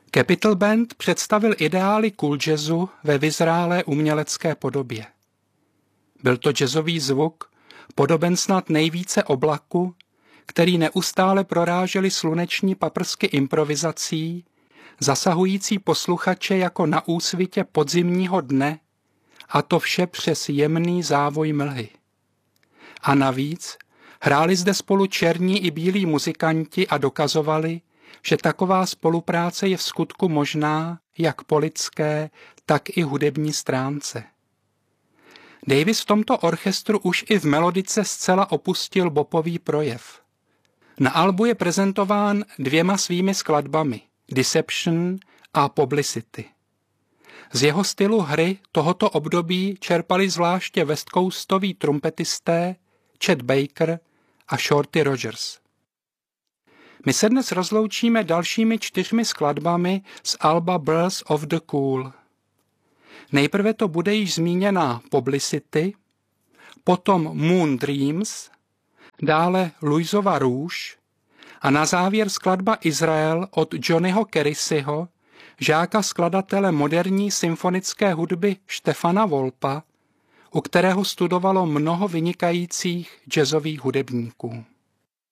Capitol Band představil ideály cool jazzu ve vyzrálé umělecké podobě. Byl to jazzový zvuk, podoben snad nejvíce oblaku, který neustále prorážely sluneční paprsky improvizací, zasahující posluchače jako na úsvitě podzimního dne, a to vše přes jemný závoj mlhy. A navíc hráli zde spolu černí i bílí muzikanti a dokazovali, že taková spolupráce je v skutku možná jak po lidské, tak i hudební stránce. Davis v tomto orchestru už i v melodice zcela opustil bopový projev. Na albu je prezentován 2 svými skladbami Deception a Publicity. Z jeho stylu hry tohoto období čerpali zvláště West Coastoví trumpetisté Chet Baker a Shorty Rogers. My se dnes rozloučíme dalšími 4 skladbami z alba Birth of the Cool. Nejprve to bude již zmíněná Publicity, potom Moon Dreams, dále Louisova Rouge a na závěr skladba Izrael od Johnnyho Kerrysiho, žáka skladatele moderní symfonické hudby Štefana Volpa, u kterého studovalo mnoho vynikajících jazzových hudebníků.